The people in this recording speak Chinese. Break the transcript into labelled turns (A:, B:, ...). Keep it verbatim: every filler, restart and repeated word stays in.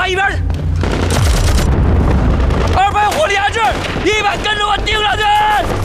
A: 一边去！二排火力安置，一排跟着我盯上去！